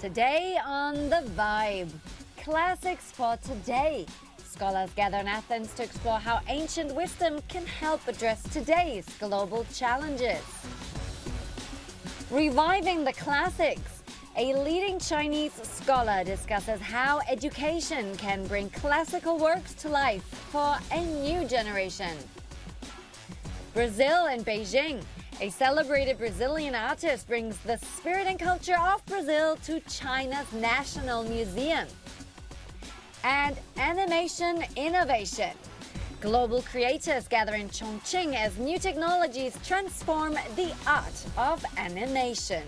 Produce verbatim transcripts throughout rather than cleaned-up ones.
Today on The Vibe, classics for today. Scholars gather in Athens to explore how ancient wisdom can help address today's global challenges. Reviving the classics. A leading Chinese scholar discusses how education can bring classical works to life for a new generation. Brazil and Beijing. A celebrated Brazilian artist brings the spirit and culture of Brazil to China's National Museum. And animation innovation. Global creators gather in Chongqing as new technologies transform the art of animation.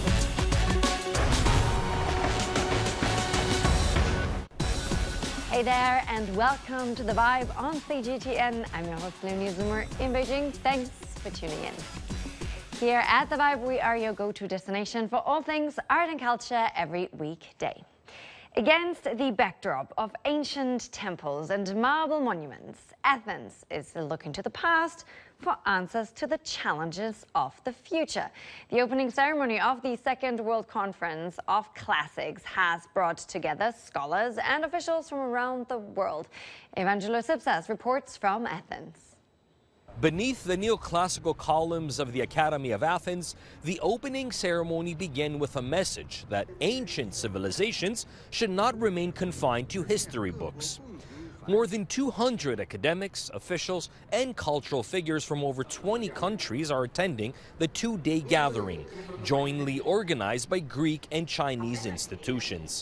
Hey there, and welcome to The Vibe on C G T N. I'm your host, Leonie Zoomer in Beijing. Thanks for tuning in. Here at The Vibe, we are your go-to destination for all things art and culture every weekday. Against the backdrop of ancient temples and marble monuments, Athens is looking to the past for answers to the challenges of the future. The opening ceremony of the Second World Conference of Classics has brought together scholars and officials from around the world. Evangelos Ipsas reports from Athens. Beneath the neoclassical columns of the Academy of Athens, the opening ceremony began with a message that ancient civilizations should not remain confined to history books. More than two hundred academics, officials, and cultural figures from over twenty countries are attending the two-day gathering, jointly organized by Greek and Chinese institutions.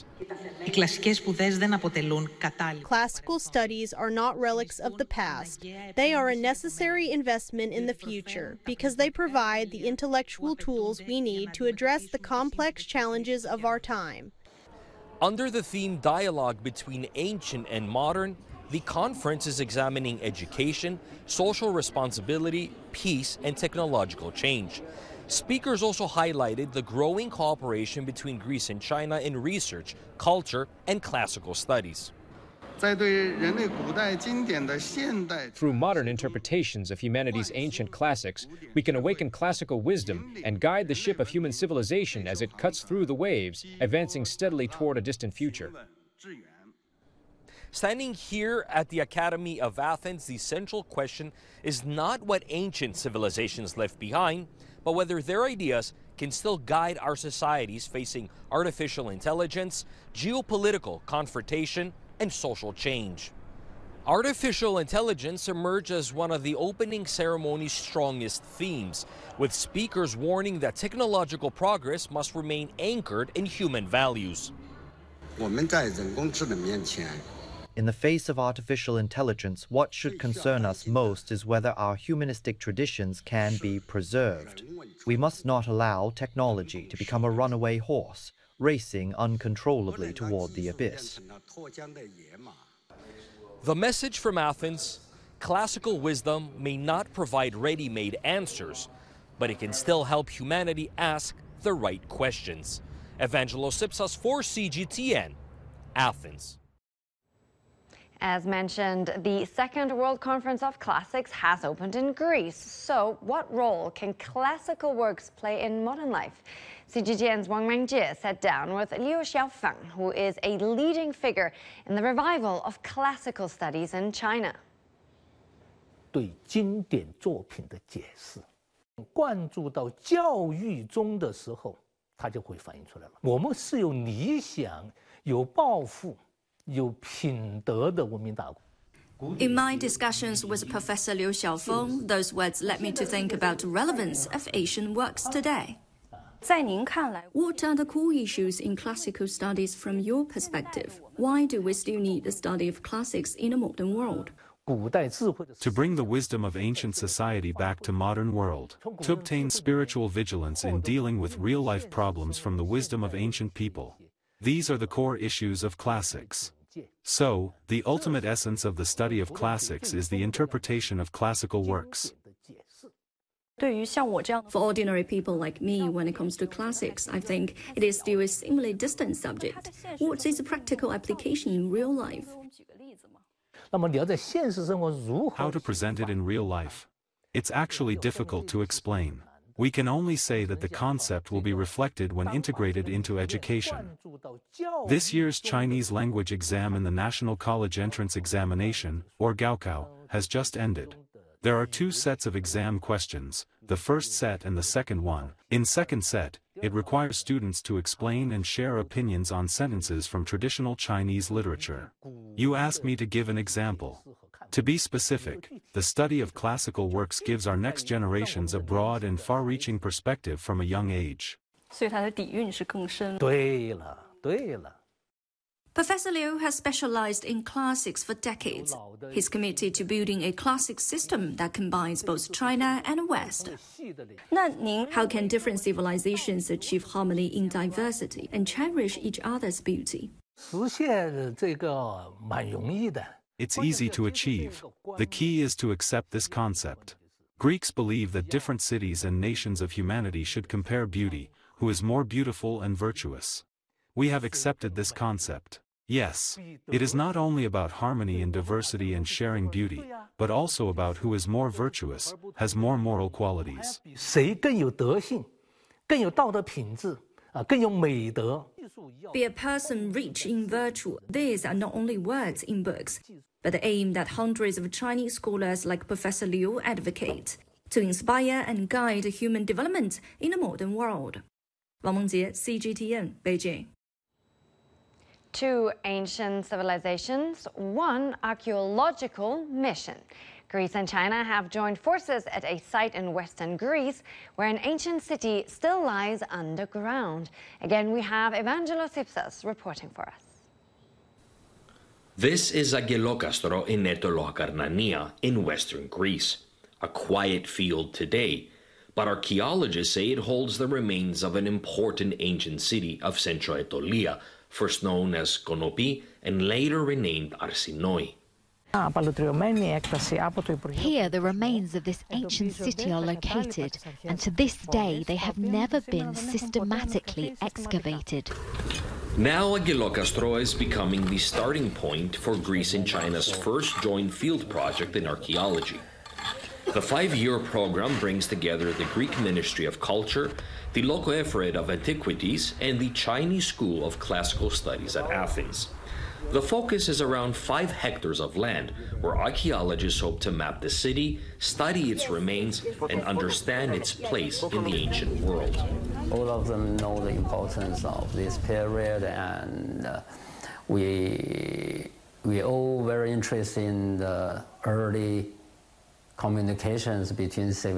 Classical studies are not relics of the past. They are a necessary investment in the future because they provide the intellectual tools we need to address the complex challenges of our time. Under the theme Dialogue Between Ancient and Modern, the conference is examining education, social responsibility, peace, and technological change. Speakers also highlighted the growing cooperation between Greece and China in research, culture, and classical studies. Through modern interpretations of humanity's ancient classics, we can awaken classical wisdom and guide the ship of human civilization as it cuts through the waves, advancing steadily toward a distant future. Standing here at the Academy of Athens, the central question is not what ancient civilizations left behind, but whether their ideas can still guide our societies facing artificial intelligence, geopolitical confrontation, and social change. Artificial intelligence emerged as one of the opening ceremony's strongest themes, with speakers warning that technological progress must remain anchored in human values. In the face of artificial intelligence, what should concern us most is whether our humanistic traditions can be preserved. We must not allow technology to become a runaway horse, racing uncontrollably toward the abyss. The message from Athens: classical wisdom may not provide ready-made answers, but it can still help humanity ask the right questions. Evangelos Ipsas for C G T N, Athens. As mentioned, the Second World Conference of Classics has opened in Greece. So what role can classical works play in modern life? C G T N's Wang Mengjie sat down with Liu Xiaofeng, who is a leading figure in the revival of classical studies in China. 对经典作品的解释，灌注到教育中的时候，它就会反映出来了。我们是有理想、有抱负。 In my discussions with Professor Liu Xiaofeng, those words led me to think about the relevance of Asian works today. What are the core issues in classical studies from your perspective? Why do we still need the study of classics in a modern world? To bring the wisdom of ancient society back to modern world, to obtain spiritual vigilance in dealing with real-life problems from the wisdom of ancient people. These are the core issues of classics. So, the ultimate essence of the study of classics is the interpretation of classical works. For ordinary people like me, when it comes to classics, I think it is still a seemingly distant subject. What is the practical application in real life? How to present it in real life? It's actually difficult to explain. We can only say that the concept will be reflected when integrated into education. This year's Chinese language exam in the National College Entrance Examination, or Gaokao, has just ended. There are two sets of exam questions, the first set and the second one. In second set, it requires students to explain and share opinions on sentences from traditional Chinese literature. You ask me to give an example. To be specific, the study of classical works gives our next generations a broad and far-reaching perspective from a young age. 所以它的底蕴是更深。 对了，对了。 Professor Liu has specialized in classics for decades. He's committed to building a classic system that combines both China and West. 那您 How can different civilizations achieve harmony in diversity and cherish each other's beauty? 实现这个蛮容易的。 It's easy to achieve. The key is to accept this concept. Greeks believe that different cities and nations of humanity should compare beauty, who is more beautiful and virtuous. We have accepted this concept. Yes, it is not only about harmony and diversity and sharing beauty, but also about who is more virtuous, has more moral qualities. 谁更有德性，更有道德品质啊，更有美德。 Be a person rich in virtue. These are not only words in books, but the aim that hundreds of Chinese scholars like Professor Liu advocate to inspire and guide human development in a modern world. 王梦洁 C G T N, Beijing. Two ancient civilizations, one archaeological mission. Greece and China have joined forces at a site in western Greece where an ancient city still lies underground. Again, we have Evangelos Ipsas reporting for us. This is Agilokastro in Netoloakarnania in western Greece, a quiet field today, but archaeologists say it holds the remains of an important ancient city of Central Aetolia, first known as Konopi and later renamed Arsinoi. Here, the remains of this ancient city are located, and to this day they have never been systematically excavated. Now Agilokastro is becoming the starting point for Greece and China's first joint field project in archaeology. The five-year program brings together the Greek Ministry of Culture, the local Ephorate of Antiquities, and the Chinese School of Classical Studies at Athens. The focus is around five hectares of land, where archaeologists hope to map the city, study its remains, and understand its place in the ancient world. All of them know the importance of this period, and uh, we we all very interested in the early communications between civilizations.